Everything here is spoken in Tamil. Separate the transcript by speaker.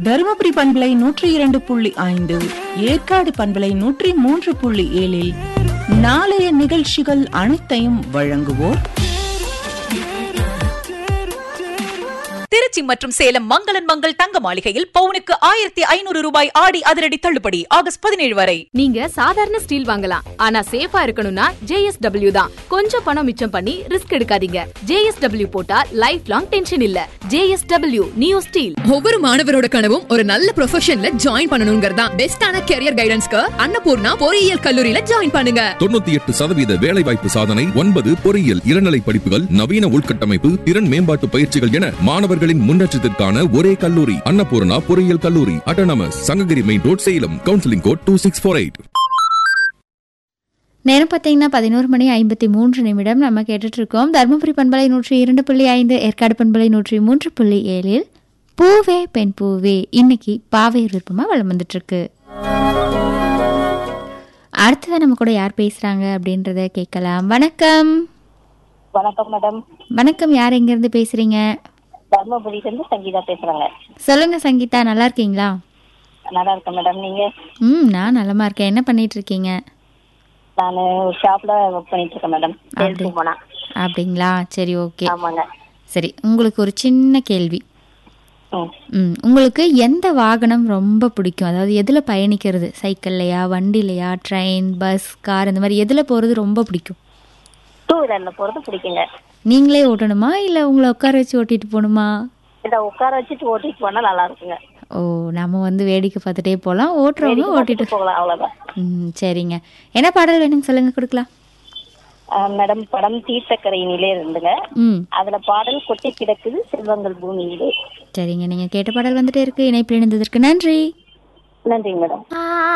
Speaker 1: தருமபுரி பண்பலை 102.5, ஏற்காடு பண்பலை 103.7 நாளைய நிகழ்ச்சிகள் அனைத்தையும் வழங்குவோர்
Speaker 2: திருச்சி மற்றும் சேலம் மங்களன் மங்கள் தங்க மாளிகையில் பவுனுக்கு 1500 ரூபாய் ஆடி அதிரடி தள்ளுபடி ஆகஸ்ட் 17 வரை.
Speaker 3: நீங்க சாதாரண ஸ்டீல் வாங்கலாம், ஆனா சேஃபா இருக்கணும்னா JSW தான். கொஞ்சம் பணம் மிச்சம் பண்ணி ரிஸ்க் எடுக்காதீங்க. JSW போட்டா லைஃப் லாங் டென்ஷன் இல்ல. JSW new steel.
Speaker 4: ஒவ்வொரு மாணவரோட கனவும் ஒரு நல்ல ப்ரொஃபஷன்ல ஜாயின் பண்ணணும்ங்கறதா. பெஸ்டான கரியர் கைடன்ஸ்க்கு அன்னபூர்ணா பொறியியல் கல்லூரியில ஜாயின் பண்ணுங்க.
Speaker 5: 98% வேலைவாய்ப்பு சாதனை, 9 பொறியியல் இளநிலை படிப்புகள், நவீன உள்கட்டமைப்பு, திறன் மேம்பாட்டு பயிற்சிகள் என மாணவர்களின் முன்னேற்றத்திற்கான ஒரே கல்லூரி அன்னபூர்ணா பொறியியல் கல்லூரி, autonomous, Sankagiri main road, Salem. Counselling code 2648.
Speaker 6: நேரம் பார்த்தீங்கன்னா 11:53 நம்ம கேட்டுட்டு இருக்கோம். தருமபுரி பண்பலை 102.5, ஏற்காடு பண்பலை 103.7 பூவே பெண் பூவே. இன்னைக்கு பாவையர் விருப்பமாக வளம் வந்துட்டு இருக்கு. அடுத்ததான் நம்ம கூட யார் பேசுறாங்க அப்படின்றத கேட்கலாம். வணக்கம்.
Speaker 7: வணக்கம் மேடம்.
Speaker 6: வணக்கம், யார் எங்க இருந்து பேசுறீங்க?
Speaker 7: தர்மபுரியிலிருந்து சங்கீதா பேசுறாங்க.
Speaker 6: சொல்லுங்க சங்கீதா, நல்லா இருக்கீங்களா?
Speaker 7: நல்லா இருக்கேன் மேடம். நீங்க?
Speaker 6: நான் நலமா இருக்கேன். என்ன பண்ணிட்டு இருக்கீங்க?
Speaker 7: நான் ஷாப்ல ஒர்க் பண்ணிட்டு இருக்கேன் மேடம்.
Speaker 6: அப்படிங்களா? சரி, ஓகே.
Speaker 7: ஆமாங்க.
Speaker 6: சரி, உங்களுக்கு ஒரு சின்ன கேள்வி. உங்களுக்கு எந்த வாகனம் ரொம்ப பிடிக்கும்? அதாவது எதுல பயணிக்கிறது? சைக்கிள்லையா, வண்டிலையா, ட்ரெயின், பஸ், கார், இந்த மாதிரி எதுல போறது ரொம்ப பிடிக்கும்?
Speaker 7: 2 வீலர்ல போறது பிடிக்குங்க.
Speaker 6: நீங்களே ஓட்டணுமா இல்ல உங்களை உட்கார வச்சு ஓட்டிட்டு போகணுமா?
Speaker 7: இத உட்கார வச்சுட்டு ஓட்டிட்டு போனா நல்லா இருக்குங்க.
Speaker 6: ஓ, நம்ம வேடிக்கை பார்த்துட்டே போகலாம், ஓட்டுறவங்க ஓட்டிட்டு
Speaker 7: போகலாம், அவ்வளவுதான்.
Speaker 6: சரிங்க. என்ன பாடல் வேணும்னு சொல்லுங்க, கொடுக்கலாம்.
Speaker 7: மேடம், படம் தீர்த்தக்கரையினிலே இருந்துங்க. அதுல பாடல் கொட்டி கிடக்குது செல்வங்கள் பூமியிலே.
Speaker 6: சரிங்க, நீங்க கேட்ட பாடல் வந்துட்டே இருக்கு. இணைப்பில் இணைந்ததற்கு நன்றி.
Speaker 7: நன்றிங்க மேடம்.